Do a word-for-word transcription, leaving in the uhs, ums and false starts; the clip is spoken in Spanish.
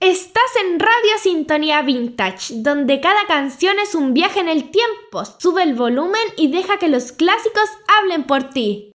Estás en Radio Sintonía Vintage, donde cada canción es un viaje en el tiempo. Sube el volumen y deja que los clásicos hablen por ti.